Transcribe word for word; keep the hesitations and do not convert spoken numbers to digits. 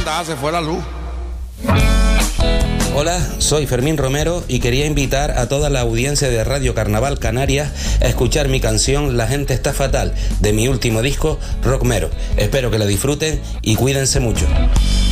está, se fue la luz. Hola, soy Fermín Romero y quería invitar a toda la audiencia de Radio Carnaval Canarias a escuchar mi canción La gente está fatal, de mi último disco, Rockmero. Espero que la disfruten y cuídense mucho.